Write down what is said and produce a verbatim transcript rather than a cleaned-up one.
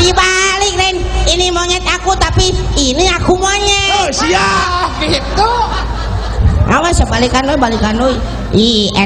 dibalik Ren, ini monyet aku tapi ini aku monyet. Oh siap gitu. Awas ya balikan we balikan we. Ih